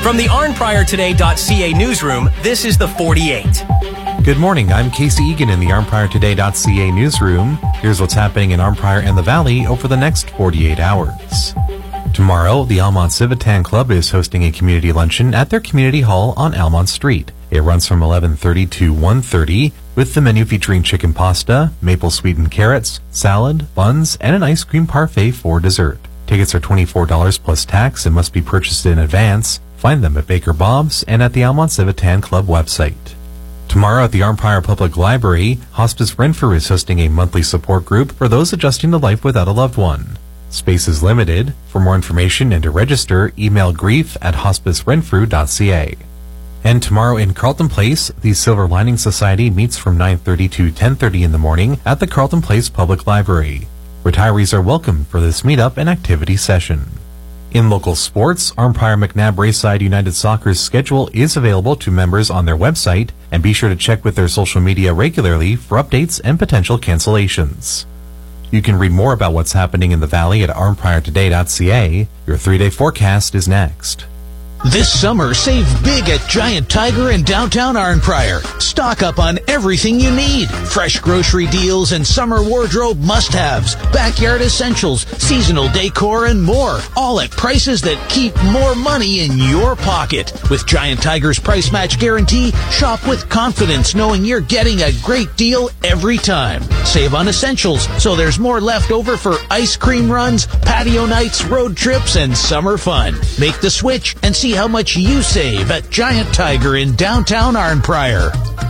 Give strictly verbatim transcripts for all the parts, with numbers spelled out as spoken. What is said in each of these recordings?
From the arn prior today dot c a newsroom, this is the forty-eight. Good morning, I'm Casey Egan in the arn prior today dot c a newsroom. Here's what's happening in Arnprior and the Valley over the next forty-eight hours. Tomorrow, the Almont Civitan Club is hosting a community luncheon at their community hall on Almont Street. It runs from eleven thirty to one thirty, with the menu featuring chicken pasta, maple sweetened carrots, salad, buns, and an ice cream parfait for dessert. Tickets are twenty-four dollars plus tax and must be purchased in advance. Find them at Baker Bob's and at the Almont Civitan Club website. Tomorrow at the Arnprior Public Library, Hospice Renfrew is hosting a monthly support group for those adjusting to life without a loved one. Space is limited. For more information and to register, email grief at hospice renfrew dot c a. And tomorrow in Carlton Place, the Silver Lining Society meets from nine thirty to ten thirty in the morning at the Carlton Place Public Library. Retirees are welcome for this meetup and activity session. In local sports, Arnprior McNabb Rayside United Soccer's schedule is available to members on their website, and be sure to check with their social media regularly for updates and potential cancellations. You can read more about what's happening in the Valley at arn prior today dot c a. Your three-day forecast is next. This summer, save big at Giant Tiger in downtown Arnprior. Stock up on everything you need. Fresh grocery deals and summer wardrobe must-haves, backyard essentials, seasonal decor, and more. All at prices that keep more money in your pocket. With Giant Tiger's price match guarantee, shop with confidence knowing you're getting a great deal every time. Save on essentials so there's more left over for ice cream runs, patio nights, road trips, and summer fun. Make the switch and see how much you save at Giant Tiger in downtown Arnprior.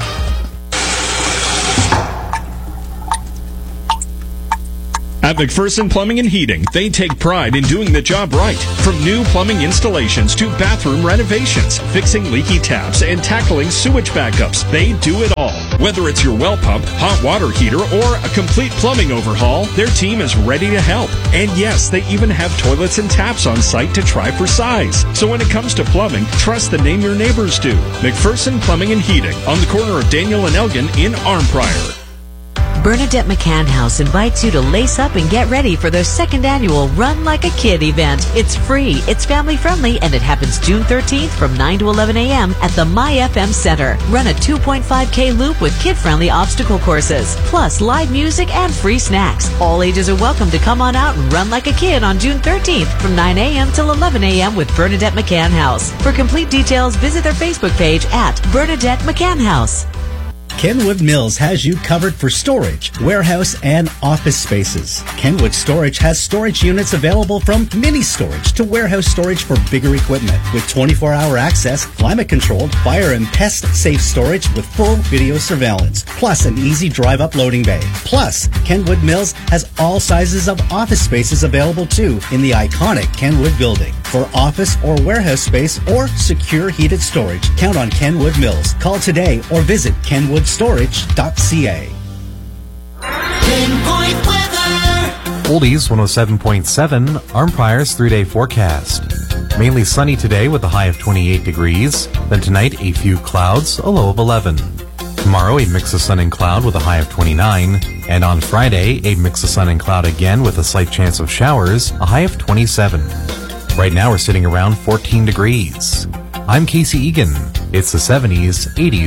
At McPherson Plumbing and Heating, they take pride in doing the job right. From new plumbing installations to bathroom renovations, fixing leaky taps, and tackling sewage backups, they do it all. Whether it's your well pump, hot water heater, or a complete plumbing overhaul, their team is ready to help. And yes, they even have toilets and taps on site to try for size. So when it comes to plumbing, trust the name your neighbors do. McPherson Plumbing and Heating, on the corner of Daniel and Elgin in Arnprior. Bernadette McCann House invites you to lace up and get ready for their second annual Run Like a Kid event. It's free, it's family friendly, and it happens June thirteenth from nine to eleven a m at the My F M Center. Run a two point five K loop with kid-friendly obstacle courses, plus live music and free snacks. All ages are welcome to come on out and run like a kid on June thirteenth from nine a m till eleven a m with Bernadette McCann House. For complete details, visit their Facebook page at Bernadette McCann House. Kenwood Mills has you covered for storage, warehouse, and office spaces. Kenwood Storage has storage units available from mini storage to warehouse storage for bigger equipment with twenty-four hour access, climate-controlled, fire and pest-safe storage with full video surveillance, plus an easy drive-up loading bay. Plus, Kenwood Mills has all sizes of office spaces available too in the iconic Kenwood building. For office or warehouse space or secure heated storage, count on Kenwood Mills. Call today or visit kenwood storage dot c a. Pinpoint weather. Oldies one oh seven point seven, Arnprior's three-day forecast. Mainly sunny today with a high of twenty-eight degrees. Then tonight, a few clouds, a low of eleven. Tomorrow, a mix of sun and cloud with a high of twenty-nine. And on Friday, a mix of sun and cloud again with a slight chance of showers, a high of twenty-seven. Right now, we're sitting around fourteen degrees. I'm Casey Egan. It's the seventies, eighties,